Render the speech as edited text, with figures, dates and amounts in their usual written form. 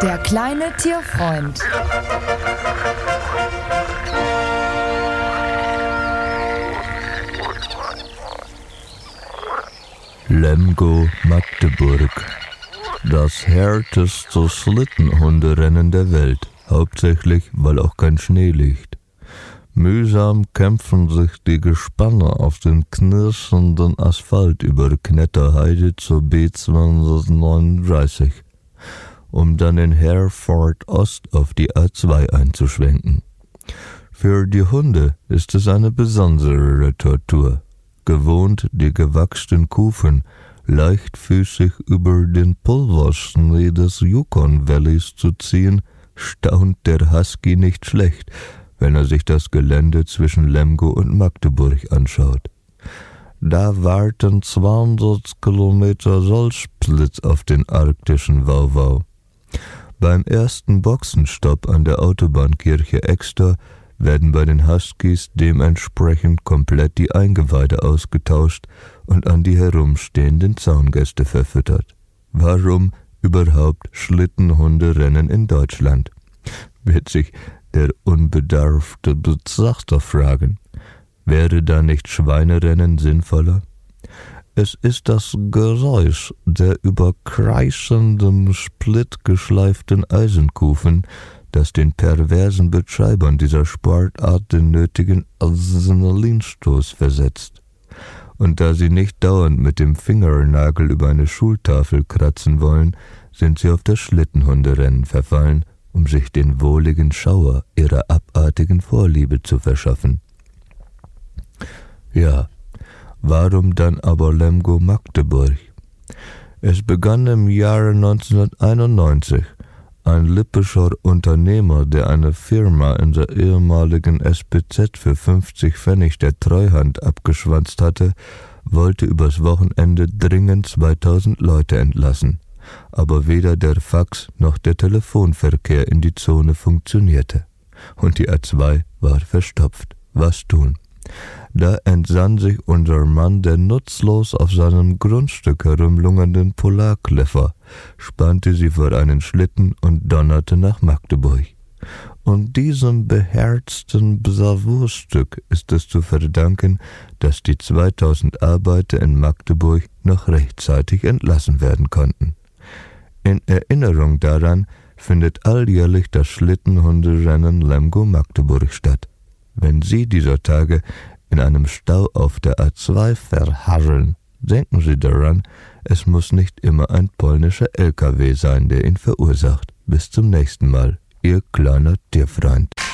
Der kleine Tierfreund. Lemgo, Magdeburg. Das härteste Schlittenhunderennen der Welt, hauptsächlich, weil auch kein Schnee liegt. Mühsam kämpfen sich die Gespanne auf den knirschenden Asphalt über Knetterheide zur B239, um dann in Herford Ost auf die A2 einzuschwenken. Für die Hunde ist es eine besondere Tortur. Gewohnt, die gewachsenen Kufen leichtfüßig über den Pulverschnee des Yukon Valleys zu ziehen, staunt der Husky nicht schlecht, wenn er sich das Gelände zwischen Lemgo und Magdeburg anschaut. Da warten 200 Kilometer Solsplitz auf den arktischen Wauwau. Beim ersten Boxenstopp an der Autobahnkirche Exeter werden bei den Huskies dementsprechend komplett die Eingeweide ausgetauscht und an die herumstehenden Zaungäste verfüttert. Warum überhaupt Schlittenhunderennen in Deutschland? Wird sich der unbedarfte Betrachter fragen. Wäre da nicht Schweinerennen sinnvoller? Es ist das Geräusch der über kreischenden, splittgeschleiften Eisenkufen, das den perversen Betreibern dieser Sportart den nötigen Adrenalinstoß versetzt. Und da sie nicht dauernd mit dem Fingernagel über eine Schultafel kratzen wollen, sind sie auf das Schlittenhunderennen verfallen, um sich den wohligen Schauer ihrer abartigen Vorliebe zu verschaffen. Ja, warum dann aber Lemgo Magdeburg? Es begann im Jahre 1991. Ein lippischer Unternehmer, der eine Firma in der ehemaligen SPZ für 50 Pfennig der Treuhand abgeschwanzt hatte, wollte übers Wochenende dringend 2000 Leute entlassen. Aber weder der Fax noch der Telefonverkehr in die Zone funktionierte. Und die A2 war verstopft. Was tun? Da entsann sich unser Mann der nutzlos auf seinem Grundstück herumlungernden Polarkleffer, spannte sie vor einen Schlitten und donnerte nach Magdeburg. Und diesem beherzten Bravourstück ist es zu verdanken, dass die 2000 Arbeiter in Magdeburg noch rechtzeitig entlassen werden konnten. In Erinnerung daran findet alljährlich das Schlittenhunderennen Lemgo Magdeburg statt. Wenn Sie dieser Tage in einem Stau auf der A2 verharren, denken Sie daran, es muss nicht immer ein polnischer LKW sein, der ihn verursacht. Bis zum nächsten Mal, Ihr kleiner Tierfreund.